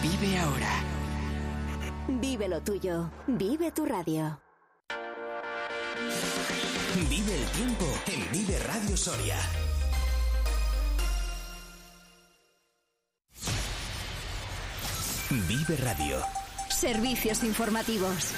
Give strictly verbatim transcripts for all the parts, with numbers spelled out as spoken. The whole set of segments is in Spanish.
Vive ahora. Vive lo tuyo. Vive tu radio. Vive el tiempo en Vive Radio Soria. Vive Radio. Servicios informativos.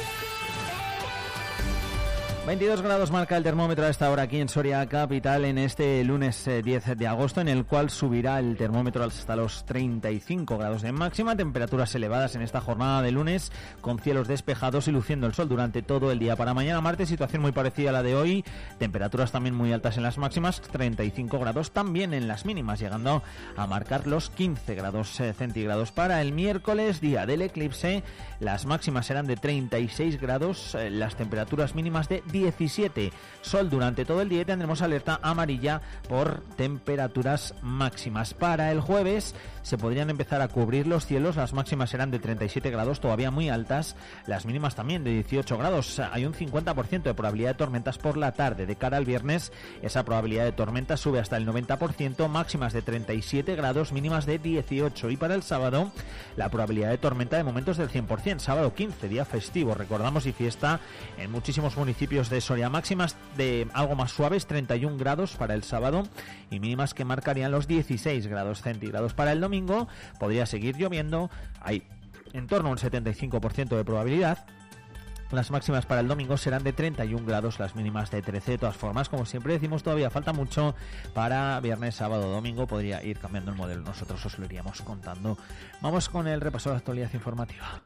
veintidós grados marca el termómetro a esta hora aquí en Soria Capital en este lunes eh, diez de agosto, en el cual subirá el termómetro hasta los treinta y cinco grados de máxima, temperaturas elevadas en esta jornada de lunes, con cielos despejados y luciendo el sol durante todo el día. Para mañana martes, situación muy parecida a la de hoy, temperaturas también muy altas en las máximas, treinta y cinco grados también en las mínimas, llegando a marcar los quince grados eh, centígrados. Para el miércoles, día del eclipse, las máximas serán de treinta y seis grados, eh, las temperaturas mínimas de diecisiete. Sol durante todo el día y tendremos alerta amarilla por temperaturas máximas. Para el jueves se podrían empezar a cubrir los cielos, las máximas serán de treinta y siete grados, todavía muy altas, las mínimas también de dieciocho grados. Hay un cincuenta por ciento de probabilidad de tormentas por la tarde. De cara al viernes, esa probabilidad de tormentas sube hasta el noventa por ciento, máximas de treinta y siete grados, mínimas de dieciocho. Y para el sábado, la probabilidad de tormenta de momentos del cien por ciento. Sábado quince, día festivo, recordamos, y fiesta en muchísimos municipios de Soria. Máximas de algo más suaves, treinta y un grados para el sábado, y mínimas que marcarían los dieciséis grados centígrados. Para el domingo podría seguir lloviendo, hay en torno a un setenta y cinco por ciento de probabilidad. Las máximas para el domingo serán de treinta y un grados, las mínimas de trece. De todas formas, como siempre decimos, todavía falta mucho para viernes, sábado, domingo. Podría ir cambiando el modelo, nosotros os lo iríamos contando. Vamos con el repaso de la actualidad informativa.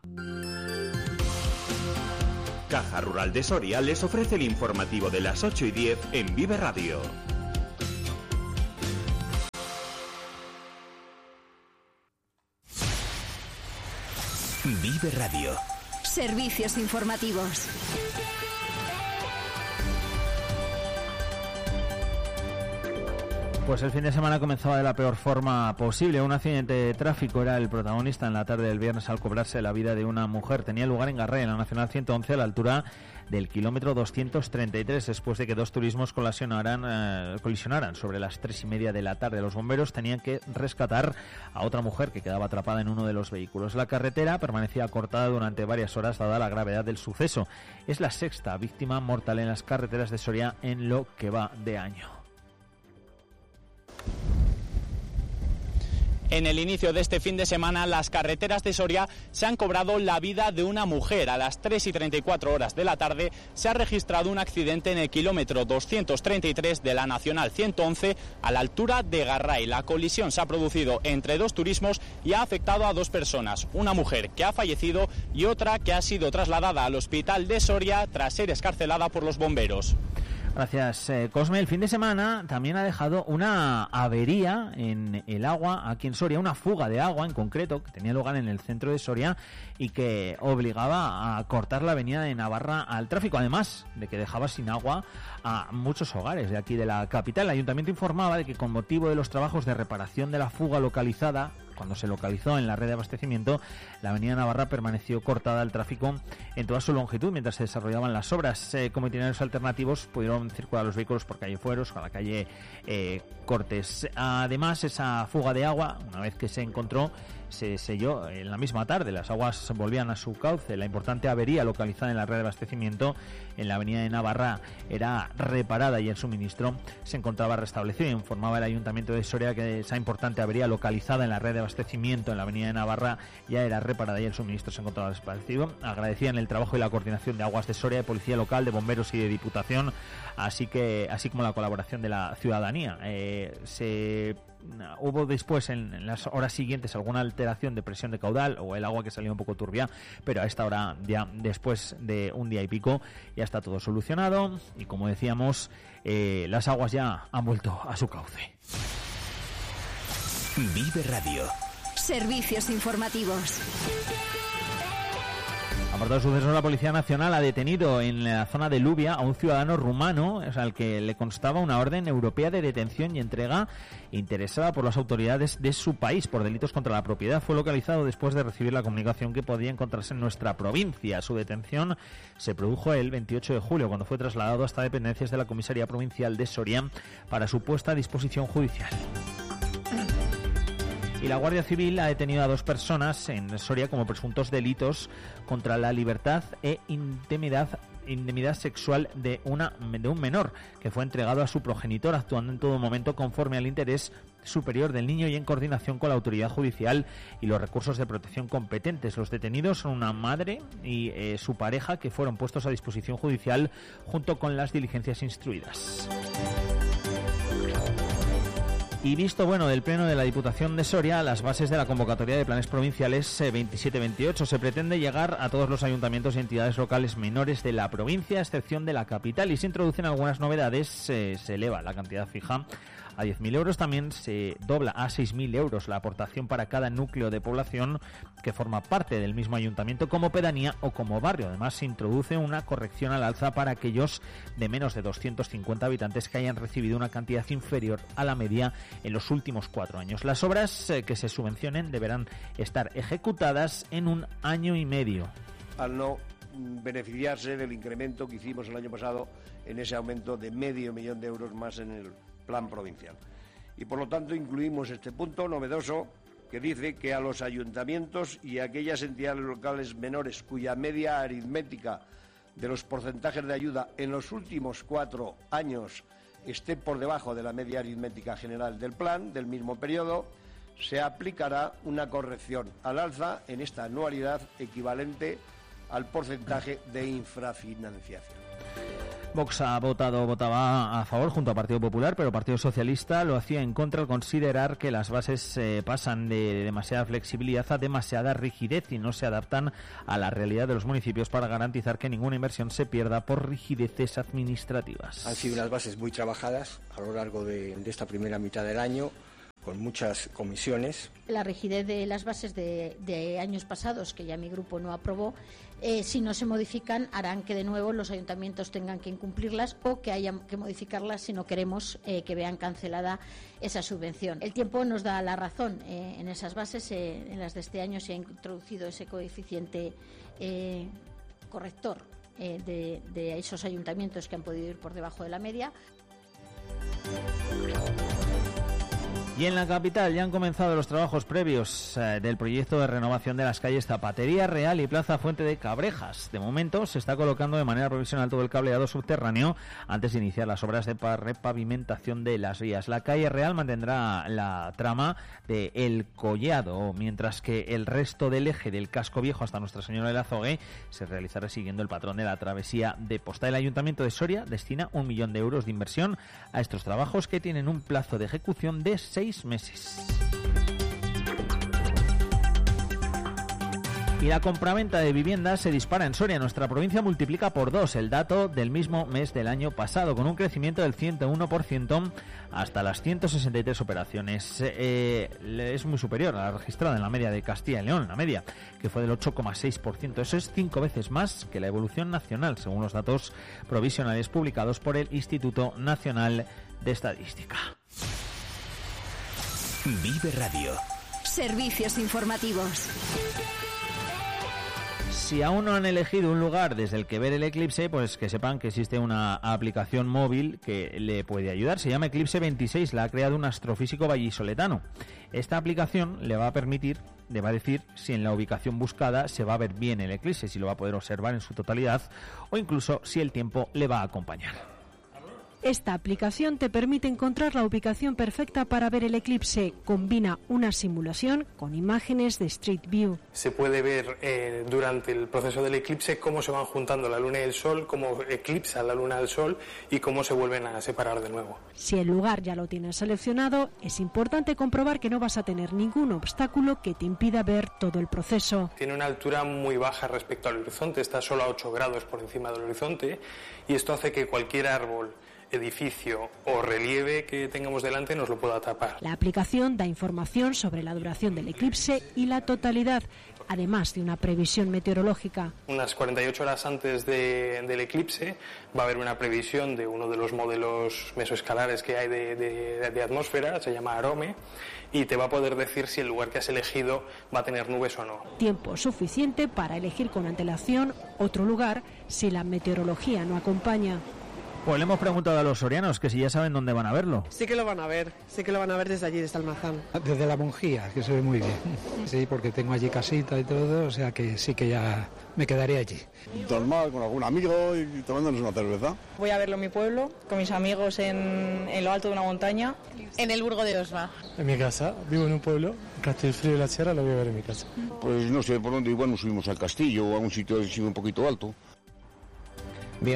Caja Rural de Soria les ofrece el informativo de las ocho y diez en Vive Radio. Vive Radio. Servicios informativos. Pues el fin de semana comenzaba de la peor forma posible. Un accidente de tráfico era el protagonista en la tarde del viernes al cobrarse la vida de una mujer. Tenía lugar en Garray, en la Nacional ciento once, a la altura del kilómetro doscientos treinta y tres, después de que dos turismos colisionaran, eh, colisionaran sobre las tres y media de la tarde. Los bomberos tenían que rescatar a otra mujer que quedaba atrapada en uno de los vehículos. La carretera permanecía cortada durante varias horas dada la gravedad del suceso. Es la sexta víctima mortal en las carreteras de Soria en lo que va de año. En el inicio de este fin de semana, las carreteras de Soria se han cobrado la vida de una mujer. A las tres y treinta y cuatro horas de la tarde se ha registrado un accidente en el kilómetro doscientos treinta y tres de la Nacional ciento once a la altura de Garray. La colisión se ha producido entre dos turismos y ha afectado a dos personas, una mujer que ha fallecido y otra que ha sido trasladada al hospital de Soria tras ser excarcelada por los bomberos. Gracias, eh, Cosme. El fin de semana también ha dejado una avería en el agua aquí en Soria, una fuga de agua en concreto que tenía lugar en el centro de Soria y que obligaba a cortar la avenida de Navarra al tráfico, además de que dejaba sin agua a muchos hogares de aquí de la capital. El ayuntamiento informaba de que con motivo de los trabajos de reparación de la fuga localizada, cuando se localizó en la red de abastecimiento, la avenida Navarra permaneció cortada al tráfico en toda su longitud mientras se desarrollaban las obras. Eh, como itinerarios alternativos pudieron circular los vehículos por calle Fueros, a la calle eh, Cortes. Además, esa fuga de agua, una vez que se encontró, se selló en la misma tarde. Las aguas volvían a su cauce. La importante avería localizada en la red de abastecimiento en la avenida de Navarra era reparada y el suministro se encontraba restablecido. Informaba el ayuntamiento de Soria que esa importante avería localizada en la red de abastecimiento en la avenida de Navarra ya era reparada y el suministro se encontraba restablecido. Agradecían el trabajo y la coordinación de Aguas de Soria, de Policía Local, de Bomberos y de Diputación, así que así como la colaboración de la ciudadanía. Eh, se Hubo después en, en las horas siguientes alguna alteración de presión de caudal o el agua que salió un poco turbia, pero a esta hora, ya después de un día y pico, ya está todo solucionado y, como decíamos, eh, las aguas ya han vuelto a su cauce. Vive Radio. Servicios informativos. Apartado de sucesos, la Policía Nacional ha detenido en la zona de Lubia a un ciudadano rumano, o sea, al que le constaba una orden europea de detención y entrega interesada por las autoridades de su país por delitos contra la propiedad. Fue localizado después de recibir la comunicación que podía encontrarse en nuestra provincia. Su detención se produjo el veintiocho de julio, cuando fue trasladado hasta dependencias de la Comisaría Provincial de Soria para su puesta a disposición judicial. Y la Guardia Civil ha detenido a dos personas en Soria como presuntos delitos contra la libertad e intimidad indemnidad sexual de una de un menor que fue entregado a su progenitor, actuando en todo momento conforme al interés superior del niño y en coordinación con la autoridad judicial y los recursos de protección competentes. Los detenidos son una madre y eh, su pareja, que fueron puestos a disposición judicial junto con las diligencias instruidas. Y visto bueno del Pleno de la Diputación de Soria, las bases de la convocatoria de planes provinciales veintisiete veintiocho, se pretende llegar a todos los ayuntamientos y entidades locales menores de la provincia, a excepción de la capital, y se introducen algunas novedades. Eh, se eleva la cantidad fija a diez mil euros, también se dobla a seis mil euros la aportación para cada núcleo de población que forma parte del mismo ayuntamiento como pedanía o como barrio. Además, se introduce una corrección al alza para aquellos de menos de doscientos cincuenta habitantes que hayan recibido una cantidad inferior a la media en los últimos cuatro años. Las obras eh, que se subvencionen deberán estar ejecutadas en un año y medio. Al no beneficiarse del incremento que hicimos el año pasado en ese aumento de medio millón de euros más en el plan provincial. Y por lo tanto incluimos este punto novedoso que dice que a los ayuntamientos y a aquellas entidades locales menores cuya media aritmética de los porcentajes de ayuda en los últimos cuatro años esté por debajo de la media aritmética general del plan del mismo periodo, se aplicará una corrección al alza en esta anualidad equivalente al porcentaje de infrafinanciación. Vox ha votado, votaba a favor junto al Partido Popular, pero el Partido Socialista lo hacía en contra al considerar que las bases eh, pasan de demasiada flexibilidad a demasiada rigidez y no se adaptan a la realidad de los municipios para garantizar que ninguna inversión se pierda por rigideces administrativas. Han sido unas bases muy trabajadas a lo largo de, de esta primera mitad del año, con muchas comisiones. La rigidez de las bases de, de años pasados, que ya mi grupo no aprobó, eh, si no se modifican, harán que de nuevo los ayuntamientos tengan que incumplirlas o que haya que modificarlas si no queremos eh, que vean cancelada esa subvención. El tiempo nos da la razón. Eh, en esas bases, eh, en las de este año, se ha introducido ese coeficiente eh, corrector eh, de, de esos ayuntamientos que han podido ir por debajo de la media. Y en la capital ya han comenzado los trabajos previos eh, del proyecto de renovación de las calles Zapatería Real y Plaza Fuente de Cabrejas. De momento se está colocando de manera provisional todo el cableado subterráneo antes de iniciar las obras de repavimentación de las vías. La calle Real mantendrá la trama de El Collado, mientras que el resto del eje del Casco Viejo hasta Nuestra Señora del Azogue se realizará siguiendo el patrón de la travesía de Posta. El Ayuntamiento de Soria destina un millón de euros de inversión a estos trabajos, que tienen un plazo de ejecución de seis meses. Y la compraventa de viviendas se dispara en Soria. Nuestra provincia multiplica por dos el dato del mismo mes del año pasado, con un crecimiento del ciento uno por ciento hasta las ciento sesenta y tres operaciones. Eh, es muy superior a la registrada en la media de Castilla y León, la media, que fue del ocho coma seis por ciento. Eso es cinco veces más que la evolución nacional, según los datos provisionales publicados por el Instituto Nacional de Estadística. Vive Radio. Servicios informativos. Si aún no han elegido un lugar desde el que ver el eclipse, pues que sepan que existe una aplicación móvil que le puede ayudar. Se llama Eclipse veintiséis, la ha creado un astrofísico vallisoletano. Esta aplicación le va a permitir, le va a decir si en la ubicación buscada se va a ver bien el eclipse, si lo va a poder observar en su totalidad o incluso si el tiempo le va a acompañar. Esta aplicación te permite encontrar la ubicación perfecta para ver el eclipse. Combina una simulación con imágenes de Street View. Se puede ver eh, durante el proceso del eclipse cómo se van juntando la luna y el sol, cómo eclipsa la luna al sol y cómo se vuelven a separar de nuevo. Si el lugar ya lo tienes seleccionado, es importante comprobar que no vas a tener ningún obstáculo que te impida ver todo el proceso. Tiene una altura muy baja respecto al horizonte, está solo a ocho grados por encima del horizonte, y esto hace que cualquier árbol, edificio o relieve que tengamos delante nos lo pueda tapar. La aplicación da información sobre la duración del eclipse y la totalidad, además de una previsión meteorológica. Unas cuarenta y ocho horas antes de, del eclipse va a haber una previsión de uno de los modelos mesoescalares que hay de, de, de atmósfera, se llama AROME, y te va a poder decir si el lugar que has elegido va a tener nubes o no. Tiempo suficiente para elegir con antelación otro lugar si la meteorología no acompaña. Pues le hemos preguntado a los sorianos que si ya saben dónde van a verlo. Sí que lo van a ver, sí que lo van a ver desde allí, desde Almazán. Desde la Monjía, que se ve muy bien. Sí, porque tengo allí casita y todo, o sea que sí que ya me quedaré allí. Normal, con algún amigo y tomándonos una cerveza. Voy a verlo en mi pueblo, con mis amigos en, en lo alto de una montaña. En el Burgo de Osma. En mi casa, vivo en un pueblo, Castelfrío de la Sierra, lo voy a ver en mi casa. Pues no sé por dónde, igual nos subimos al castillo o a un sitio así un poquito alto. Bien.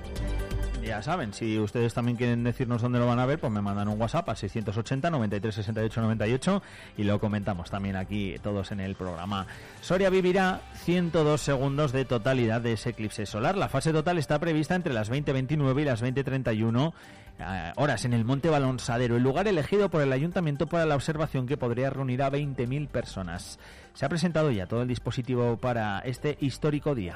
Ya saben, si ustedes también quieren decirnos dónde lo van a ver, pues me mandan un WhatsApp a seiscientos ochenta, noventa y tres, sesenta y ocho, noventa y ocho y lo comentamos también aquí todos en el programa. Soria vivirá ciento dos segundos de totalidad de ese eclipse solar. La fase total está prevista entre las veinte veintinueve y las veinte treinta y uno eh, horas en el Monte Balonsadero, el lugar elegido por el Ayuntamiento para la observación, que podría reunir a veinte mil personas. Se ha presentado ya todo el dispositivo para este histórico día.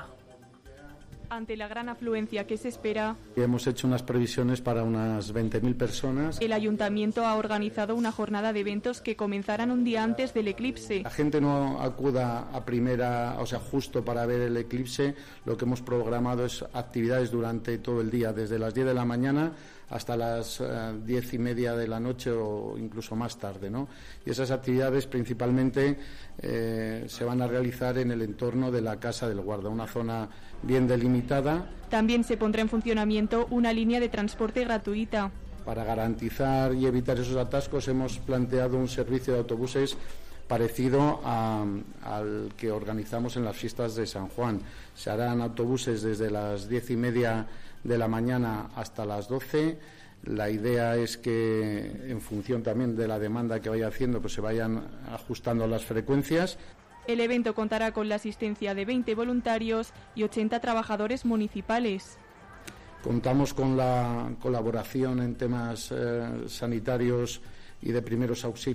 Ante la gran afluencia que se espera, hemos hecho unas previsiones para unas veinte mil personas. El Ayuntamiento ha organizado una jornada de eventos que comenzarán un día antes del eclipse. La gente no acuda a primera, o sea, justo para ver el eclipse. Lo que hemos programado es actividades durante todo el día, desde las diez de la mañana hasta las uh, diez y media de la noche o incluso más tarde, ¿no? Y esas actividades principalmente eh, se van a realizar en el entorno de la Casa del Guarda, una zona bien delimitada. También se pondrá en funcionamiento una línea de transporte gratuita. Para garantizar y evitar esos atascos hemos planteado un servicio de autobuses parecido a, al que organizamos en las fiestas de San Juan. Se harán autobuses desde las diez y media de la mañana hasta las doce. La idea es que, en función también de la demanda que vaya haciendo, pues se vayan ajustando las frecuencias. El evento contará con la asistencia de veinte voluntarios y ochenta trabajadores municipales. Contamos con la colaboración en temas eh, sanitarios y de primeros auxilios